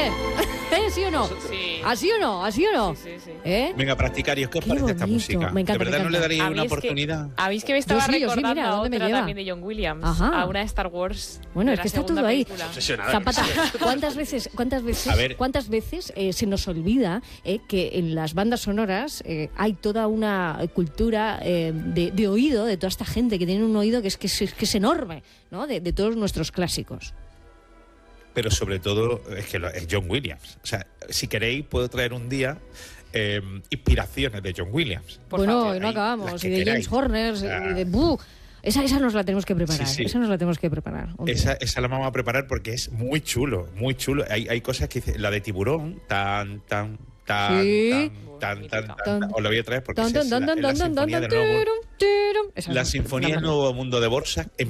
¿Sí o no? Sí. ¿Así o no? ¿Así o no? Sí, sí, sí. Venga, practicarios, ¿qué os Qué parece esta bonito. música? Me encanta, ¿De verdad me no le encanta. daríais una ¿Habéis oportunidad? ¿Habéis que me estaba Yo sí, recordando mira, a ¿dónde me otra lleva? también de John Williams? Ajá. A una de Star Wars. Bueno, de es la que está segunda todo ahí. película. Obsesionada. Zapata, A ver. ¿cuántas veces se nos olvida que en las bandas sonoras hay toda una cultura de oído, de toda esta gente que tiene un oído que es enorme, ¿no? De todos nuestros clásicos. Pero sobre todo es que es John Williams. O sea, si queréis, puedo traer un día inspiraciones de John Williams. Por Bueno, favor, y no ahí, acabamos. las Y que de James queráis. Horner, y de Boo. Esa nos la tenemos que preparar. Sí, sí. Esa nos la tenemos que preparar. un día. Esa la vamos a preparar porque es muy chulo, muy chulo. Hay cosas que dice, la de tiburón, tan, Sí. os la voy a traer porque Tan, esa es tan, tan, la tan, tan, sinfonía tan, del nuevo, tirum, tirum. Esa la es sinfonía del una nuevo mundo de Borsak.